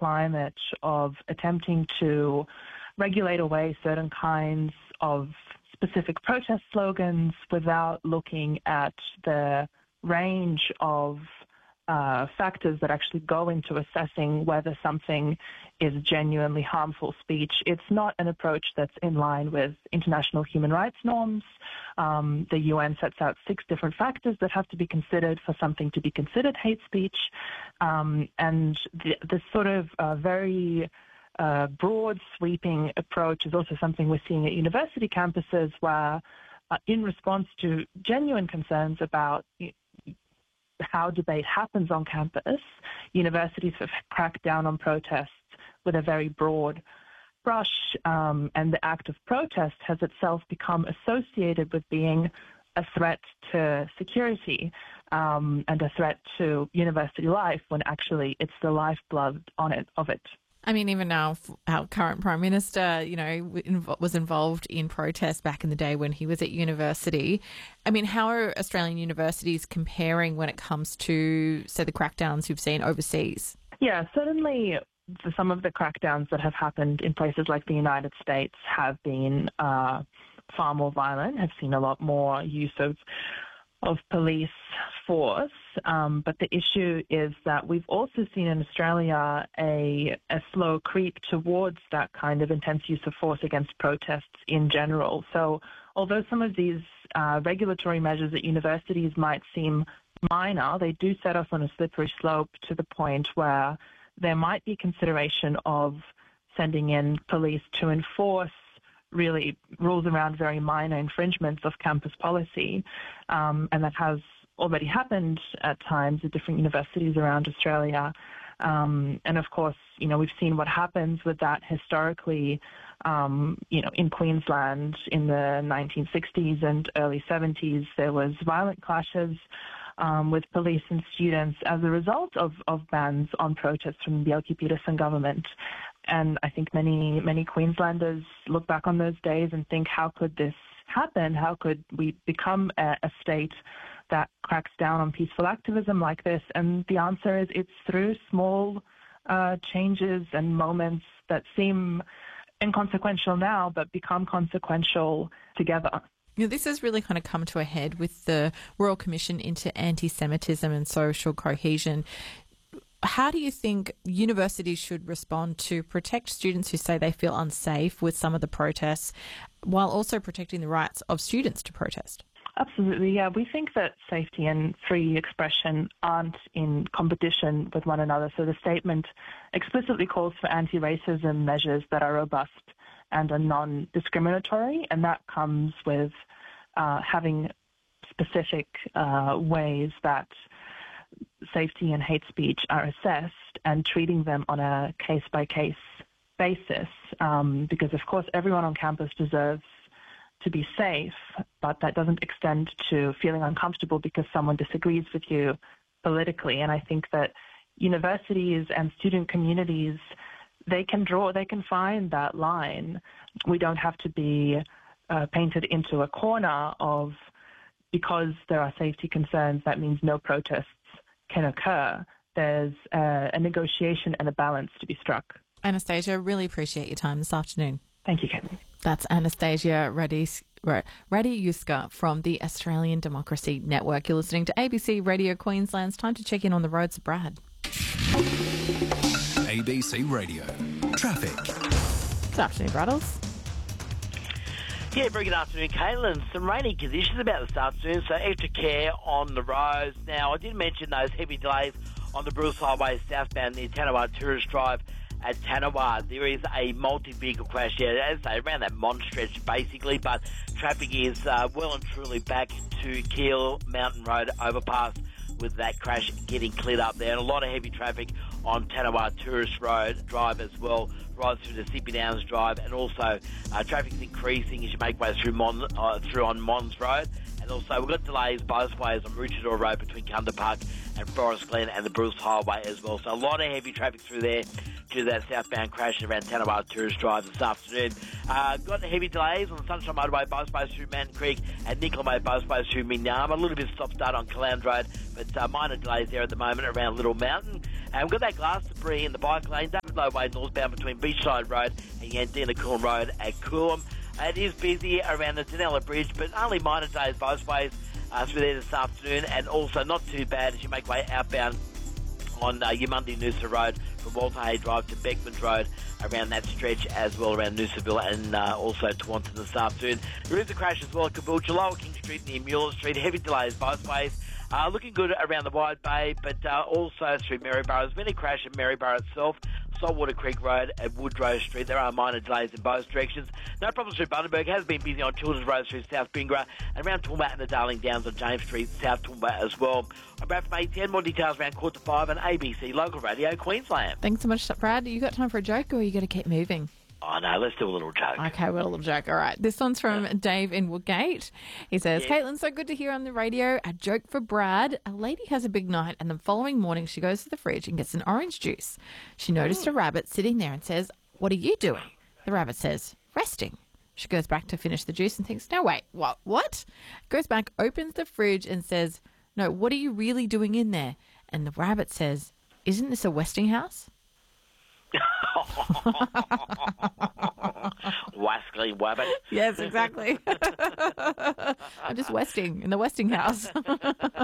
climate of attempting to regulate away certain kinds of specific protest slogans without looking at the range of factors that actually go into assessing whether something is genuinely harmful speech. It's not an approach that's in line with international human rights norms. The UN sets out 6 different factors that have to be considered for something to be considered hate speech. And this sort of very broad sweeping approach is also something we're seeing at university campuses where, in response to genuine concerns about how debate happens on campus, universities have cracked down on protests with a very broad brush, and the act of protest has itself become associated with being a threat to security and a threat to university life, when actually it's the lifeblood of it. I mean, even now, our current Prime Minister, was involved in protests back in the day when he was at university. I mean, how are Australian universities comparing when it comes to, say, the crackdowns you've seen overseas? Yeah, certainly some of the crackdowns that have happened in places like the United States have been far more violent, have seen a lot more use of police force. But the issue is that we've also seen in Australia a slow creep towards that kind of intense use of force against protests in general. So although some of these regulatory measures at universities might seem minor, they do set us on a slippery slope to the point where there might be consideration of sending in police to enforce really rules around very minor infringements of campus policy, and that has already happened at times at different universities around Australia. And of course, we've seen what happens with that historically, in Queensland in the 1960s and early 70s. There was violent clashes with police and students as a result of bans on protests from the LQ Peterson government. And I think many Queenslanders look back on those days and think, how could this happen? How could we become a state that cracks down on peaceful activism like this? And the answer is it's through small changes and moments that seem inconsequential now, but become consequential together. This has really kind of come to a head with the Royal Commission into Anti-Semitism and Social Cohesion. How do you think universities should respond to protect students who say they feel unsafe with some of the protests, while also protecting the rights of students to protest? Absolutely, yeah. We think that safety and free expression aren't in competition with one another. So the statement explicitly calls for anti-racism measures that are robust and are non-discriminatory, and that comes with having specific ways that safety and hate speech are assessed and treating them on a case-by-case basis, because, of course, everyone on campus deserves to be safe, but that doesn't extend to feeling uncomfortable because someone disagrees with you politically. And I think that universities and student communities, they can find that line. We don't have to be painted into a corner of, because there are safety concerns, that means no protests can occur. There's a negotiation and a balance to be struck. Anastasia, really appreciate your time this afternoon. Thank you, Kevin. That's Anastasia Radiuska from the Australian Democracy Network. You're listening to ABC Radio Queensland's Time to check in on the roads. Brad. ABC Radio. Traffic. Good afternoon, Braddles. Yeah, very good afternoon, Caitlin. Some rainy conditions about this afternoon, so extra care on the roads. Now, I did mention those heavy delays on the Bruce Highway southbound near Tanawar Tourist Drive at Tanawar. There is a multi-vehicle crash there, as I say, around that Mont stretch basically, but traffic is well and truly back to Keel Mountain Road overpass with that crash getting cleared up there. And a lot of heavy traffic on Tanawar Tourist Road Drive as well, right through the Sippy Downs Drive, and also traffic's increasing as you make way through on Mons Road. And also we've got delays both ways on Maroochydore Road between Kunda Park and Forest Glen and the Bruce Highway as well. So a lot of heavy traffic through there due to that southbound crash around Tanawar Tourist Drive this afternoon. Got heavy delays on the Sunshine Motorway both ways through Mountain Creek and Nicola Way both ways through Minyama. A little bit of stop-start on Caland Road, but minor delays there at the moment around Little Mountain. And we've got that glass debris in the bike lane. motorway northbound between Beachside Road and Yandina Coolum Road at Coolum. It is busy around the Danella Bridge, but only minor delays both ways through there this afternoon, and also not too bad as you make way outbound on Yamundi Noosa Road from Walter Hay Drive to Beckman Road around that stretch as well, around Noosaville and also Taunton this afternoon. There is a crash as well at Caboolture, Lower King Street near Mueller Street. Heavy delays both ways. Looking good around the Wide Bay, but also through Maryborough. There's been a crash at Maryborough itself, Saltwater Creek Road at Woodrow Street. There are minor delays in both directions. No problems through Bundaberg. Has been busy on Children's Road through South Bingra and around Toowoomba and the Darling Downs on James Street, South Toowoomba as well. I'm Brad from ATN. More details around 4:45 on ABC Local Radio Queensland. Thanks so much, Brad. You got time for a joke, or are you going to keep moving? Oh, no, let's do a little joke. Okay, we've got a little joke. All right. This one's from Dave in Woodgate. He says, Caitlin, so good to hear on the radio. A joke for Brad. A lady has a big night, and the following morning she goes to the fridge and gets an orange juice. She noticed a rabbit sitting there and says, what are you doing? The rabbit says, resting. She goes back to finish the juice and thinks, no, wait, what? Goes back, opens the fridge and says, no, what are you really doing in there? And the rabbit says, isn't this a Westinghouse? Wascally wabbit. Yes, exactly. I'm just westing in the Westinghouse. Oh,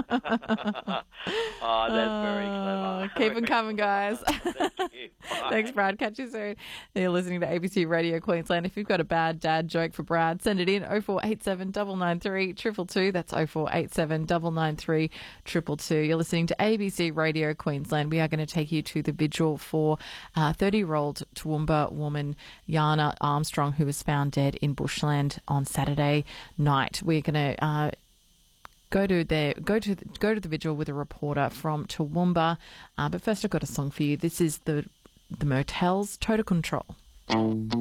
that's very clever. Keep them coming, guys. Thank you. Bye. Thanks, Brad. Catch you soon. You're listening to ABC Radio Queensland. If you've got a bad dad joke for Brad, send it in 0487 993 222. That's 0487 993 222. You're listening to ABC Radio Queensland. We are going to take you to the vigil for 30-year-old Toowoomba woman Yana Armstrong, who was found dead in bushland on Saturday night. We're going to go to the vigil with a reporter from Toowoomba. But first, I've got a song for you. This is the Motels, Total Control.